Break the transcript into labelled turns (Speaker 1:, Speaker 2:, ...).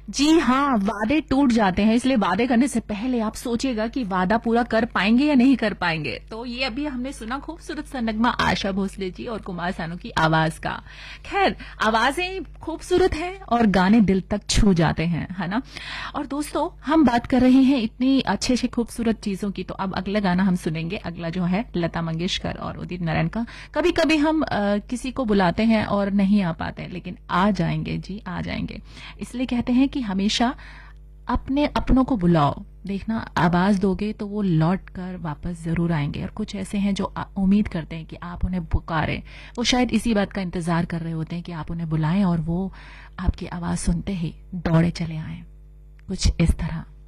Speaker 1: जी हाँ, वादे टूट जाते हैं, इसलिए वादे करने से पहले आप सोचिएगा कि वादा पूरा कर पाएंगे या नहीं कर पाएंगे। तो ये अभी हमने सुना खूबसूरत सा नगमा आशा भोसले जी और कुमार सानू की आवाज का। खैर, आवाजें खूबसूरत हैं और गाने दिल तक छू जाते हैं, है ना। और दोस्तों, हम बात कर रहे हैं इतनी अच्छे अच्छे खूबसूरत चीजों की, तो अब अगला गाना हम सुनेंगे। अगला जो है लता मंगेशकर और उदित नारायण का। कभी कभी हम किसी को बुलाते हैं और नहीं आ पाते, लेकिन आ जाएंगे जी, आ जाएंगे। इसलिए कहते हैं कि हमेशा अपने अपनों को बुलाओ, देखना आवाज दोगे तो वो लौट कर वापस जरूर आएंगे। और कुछ ऐसे हैं जो उम्मीद करते हैं कि आप उन्हें पुकारें, वो शायद इसी बात का इंतजार कर रहे होते हैं कि आप उन्हें बुलाएं और वो आपकी आवाज सुनते ही दौड़े चले आएं, कुछ इस तरह।